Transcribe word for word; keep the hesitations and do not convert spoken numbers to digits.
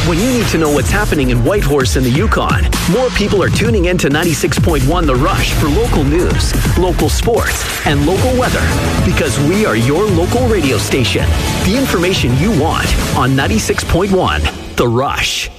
When you need to know what's happening in Whitehorse and the Yukon, more people are tuning in to ninety-six point one The Rush for local news, local sports, and local weather. Because we are your local radio station. The information you want on ninety-six point one The Rush.